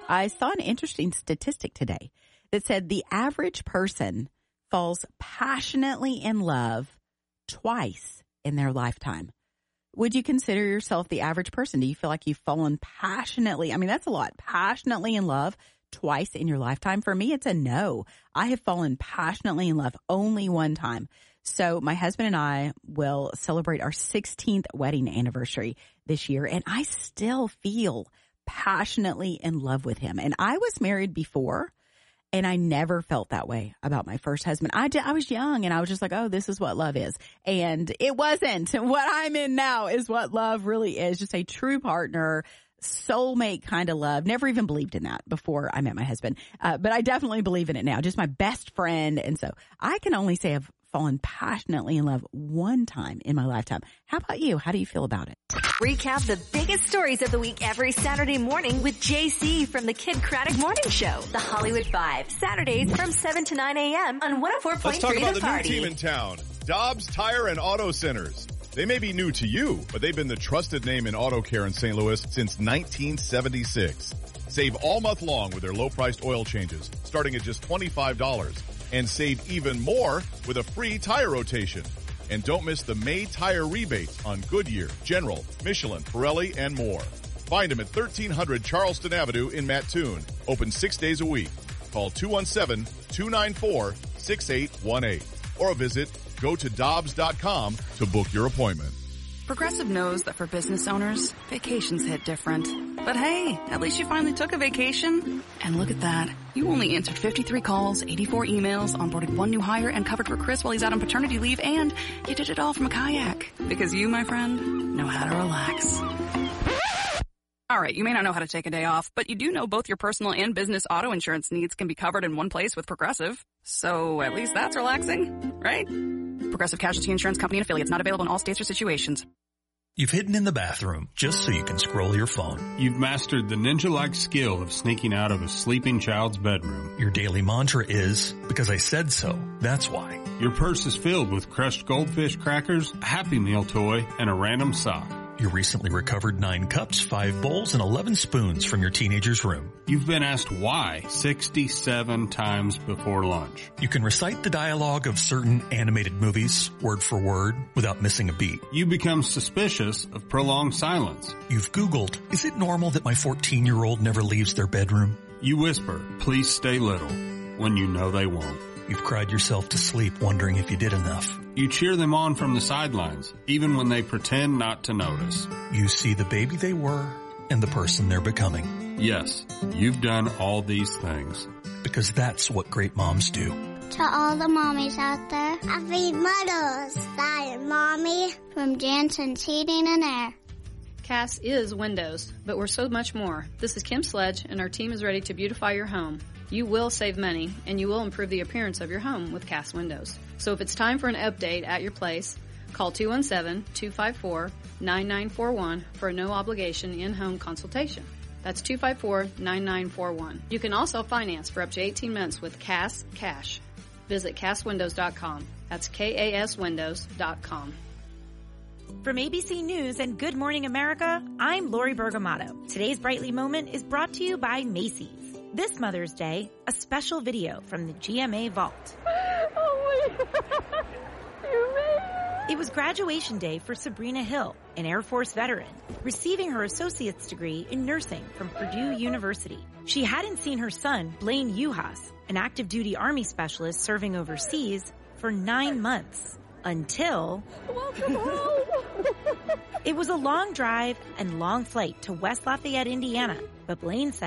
I saw an interesting statistic today that said the average person falls passionately in love twice in their lifetime. Would you consider yourself the average person? Do you feel like you've fallen passionately? I mean, that's a lot. Passionately in love twice in your lifetime. For me, it's a no. I have fallen passionately in love only one time. So my husband and I will celebrate our 16th wedding anniversary this year, and I still feel passionately in love with him. And I was married before, and I never felt that way about my first husband. I was young, and I was just like, oh, this is what love is. And it wasn't. What I'm in now is what love really is, just a true partner, soulmate kind of love. Never even believed in that before I met my husband. But I definitely believe in it now. Just my best friend. And so I can only say I've fallen passionately in love one time in my lifetime. How about you? How do you feel about it? Recap the biggest stories of the week every Saturday morning with JC from the Kid Craddock Morning Show. The Hollywood Five, Saturdays from 7 to 9 a.m. on 104.3 Let's talk about The the Party. new team in town, Dobbs Tire and Auto Centers. They may be new to you, but they've been the trusted name in auto care in St. Louis since 1976. Save all month long with their low-priced oil changes, starting at just $25. And save even more with a free tire rotation. And don't miss the May tire rebates on Goodyear, General, Michelin, Pirelli, and more. Find them at 1300 Charleston Avenue in Mattoon. Open 6 days a week. Call 217-294-6818 or visit gotodobbs.com to book your appointment. Progressive knows that for business owners, vacations hit different. But hey, at least you finally took a vacation. And look at that. You only answered 53 calls, 84 emails, onboarded one new hire, and covered for Chris while he's out on paternity leave, and you did it all from a kayak. Because you, my friend, know how to relax. All right, you may not know how to take a day off, but you do know both your personal and business auto insurance needs can be covered in one place with Progressive. So at least that's relaxing, right? Progressive Casualty Insurance Company and affiliates, not available in all states or situations. You've hidden in the bathroom just so you can scroll your phone. You've mastered the ninja-like skill of sneaking out of a sleeping child's bedroom. Your daily mantra is, because I said so, that's why. Your purse is filled with crushed goldfish crackers, a Happy Meal toy, and a random sock. You recently recovered 9 cups, 5 bowls, and 11 spoons from your teenager's room. You've been asked why 67 times before lunch. You can recite the dialogue of certain animated movies, word for word, without missing a beat. You become suspicious of prolonged silence. You've Googled, is it normal that my 14-year-old never leaves their bedroom? You whisper, please stay little, when you know they won't. You've cried yourself to sleep wondering if you did enough. You cheer them on from the sidelines, even when they pretend not to notice. You see the baby they were and the person they're becoming. Yes, you've done all these things. Because that's what great moms do. To all the mommies out there, Happy Mother's Day, Mommy, from Jansen's Heating and Air. Cass is windows, but we're so much more. This is Kim Sledge, and our team is ready to beautify your home. You will save money, and you will improve the appearance of your home with Cass Windows. So if it's time for an update at your place, call 217-254-9941 for a no-obligation in-home consultation. That's 254-9941. You can also finance for up to 18 months with Cass Cash. Visit CassWindows.com. That's KASWindows.com. From ABC News and Good Morning America, I'm Lori Bergamato. Today's Brightly Moment is brought to you by Macy's. This Mother's Day, a special video from the GMA Vault. Oh my God. You made it. It was graduation day for Sabrina Hill, an Air Force veteran, receiving her associate's degree in nursing from Purdue University. She hadn't seen her son, Blaine Uhas, an active duty Army specialist serving overseas, for 9 months. Until... Welcome home. It was a long drive and long flight to West Lafayette, Indiana, but Blaine said